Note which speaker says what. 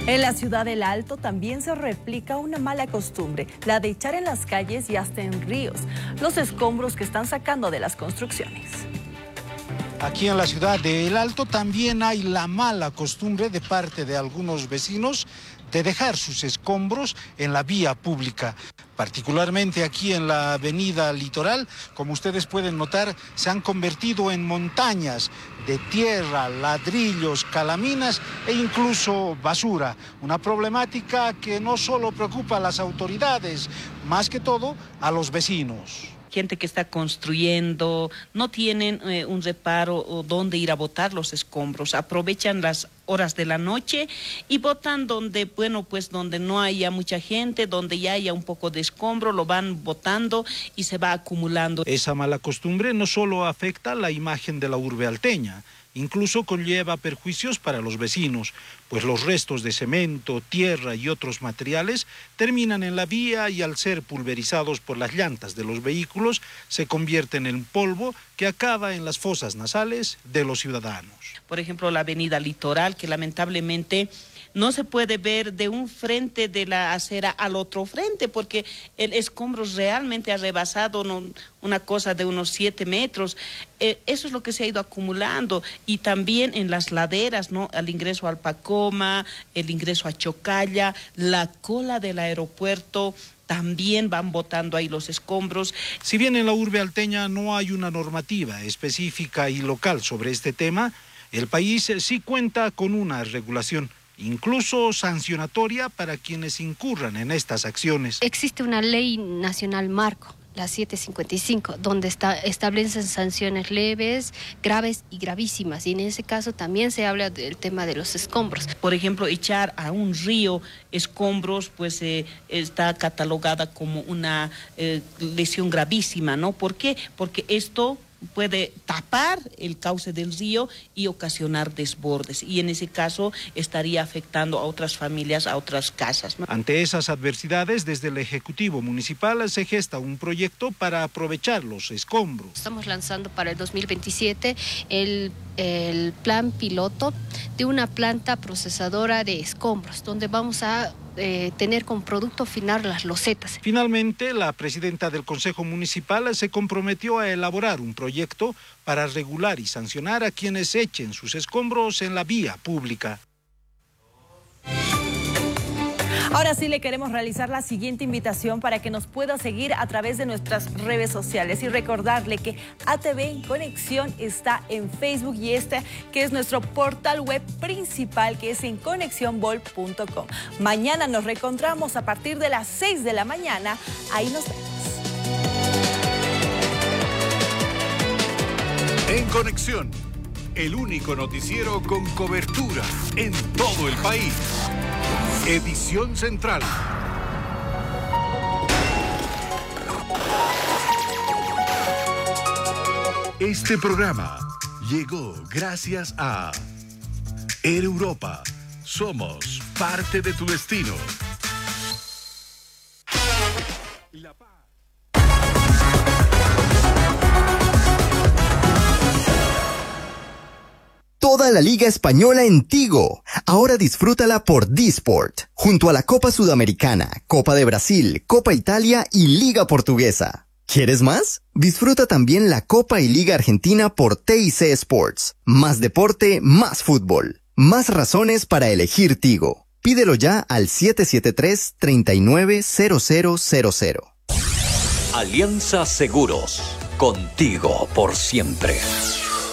Speaker 1: En la ciudad del Alto también se replica una mala costumbre, la de echar en las calles y hasta en ríos los escombros que están sacando de las construcciones.
Speaker 2: Aquí en la ciudad de El Alto también hay la mala costumbre de parte de algunos vecinos de dejar sus escombros en la vía pública. Particularmente aquí en la avenida Litoral, como ustedes pueden notar, se han convertido en montañas de tierra, ladrillos, calaminas e incluso basura. Una problemática que no solo preocupa a las autoridades, más que todo a los vecinos.
Speaker 3: Gente que está construyendo, no tienen un reparo o dónde ir a botar los escombros, aprovechan las horas de la noche y botan donde, donde no haya mucha gente, donde ya haya un poco de escombro, lo van botando y se va acumulando.
Speaker 2: Esa mala costumbre no solo afecta la imagen de la urbe alteña, incluso conlleva perjuicios para los vecinos, pues los restos de cemento, tierra y otros materiales terminan en la vía y al ser pulverizados por las llantas de los vehículos se convierten en polvo que acaba en las fosas nasales de los ciudadanos.
Speaker 3: Por ejemplo, la avenida Litoral, que lamentablemente no se puede ver de un frente de la acera al otro frente, porque el escombro realmente ha rebasado una cosa de unos 7 metros. Eso es lo que se ha ido acumulando. Y también en las laderas, ¿no? Al ingreso al Pacoma, el ingreso a Chocalla, la cola del aeropuerto, también van botando ahí los escombros.
Speaker 2: Si bien en la urbe alteña no hay una normativa específica y local sobre este tema, el país sí cuenta con una regulación, incluso sancionatoria para quienes incurran en estas acciones.
Speaker 4: Existe una ley nacional marco, la 755, donde establecen sanciones leves, graves y gravísimas, y en ese caso también se habla del tema de los escombros.
Speaker 3: Por ejemplo, echar a un río escombros, pues está catalogada como una lesión gravísima, ¿no? ¿Por qué? Porque esto puede tapar el cauce del río y ocasionar desbordes, y en ese caso estaría afectando a otras familias, a otras casas, ¿no?
Speaker 2: Ante esas adversidades, desde el Ejecutivo Municipal se gesta un proyecto para aprovechar los escombros.
Speaker 4: Estamos lanzando para el 2027 el plan piloto de una planta procesadora de escombros, donde vamos a tener como producto final las losetas.
Speaker 2: Finalmente, la presidenta del Consejo Municipal se comprometió a elaborar un proyecto para regular y sancionar a quienes echen sus escombros en la vía pública.
Speaker 1: Ahora sí le queremos realizar la siguiente invitación para que nos pueda seguir a través de nuestras redes sociales y recordarle que ATV en Conexión está en Facebook y que es nuestro portal web principal, que es en conexionvol.com. Mañana nos reencontramos a partir de las 6 de la mañana. Ahí nos vemos.
Speaker 5: En Conexión, el único noticiero con cobertura en todo el país. Edición Central. Este programa llegó gracias a Air Europa. Somos parte de tu destino.
Speaker 6: Toda la Liga Española en Tigo. Ahora disfrútala por Disport, junto a la Copa Sudamericana, Copa de Brasil, Copa Italia y Liga Portuguesa. ¿Quieres más? Disfruta también la Copa y Liga Argentina por TIC Sports. Más deporte, más fútbol. Más razones para elegir Tigo. Pídelo ya al 773-390000.
Speaker 7: Alianza Seguros. Contigo por siempre.